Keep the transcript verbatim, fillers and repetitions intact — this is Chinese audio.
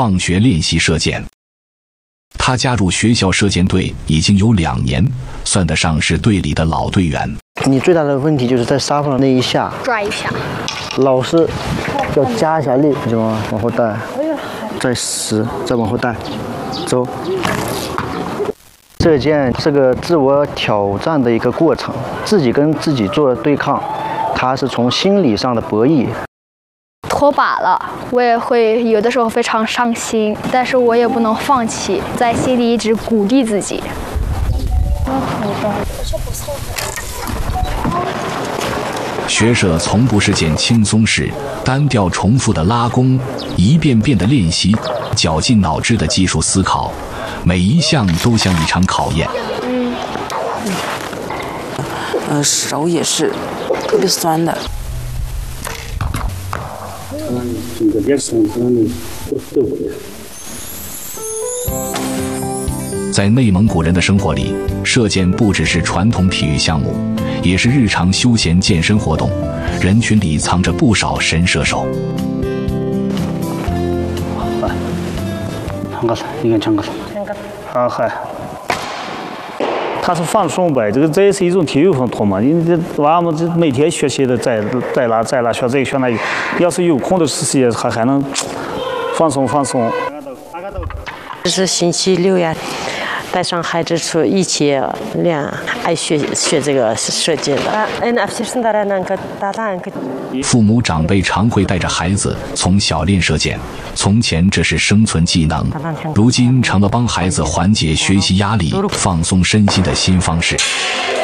放学练习射箭。他加入学校射箭队已经有两年，算得上是队里的老队员。 你最大的问题就是在沙发上那一下抓一下， 老师要加一下力，就往后带，再十，再往后带，走。射箭是个自我挑战的一个过程，自己跟自己做对抗，它是从心理上的博弈。 脱靶了，我也会有的时候非常伤心，但是我也不能放弃，在心里一直鼓励自己。 学射从不是件轻松事，单调重复的拉弓，一遍遍的练习，绞尽脑汁的技术思考，每一项都像一场考验。 嗯，呃，手也是特别酸的。 在内蒙古人的生活里，射箭不只是传统体育项目，也是日常休闲健身活动。人群里藏着不少神射手。 唱歌，你看唱歌。啊嗨。他是放松呗，这个这也是一种体育活动嘛。你这娃们这每天学习的在在哪在哪学这个学那个，要是有空的时间还还能放松放松。 这是星期六呀，带上孩子出一起练，爱学学这个射箭的。 父母长辈常会带着孩子从小练射箭，从前这是生存技能，如今成了帮孩子缓解学习压力、放松身心的新方式。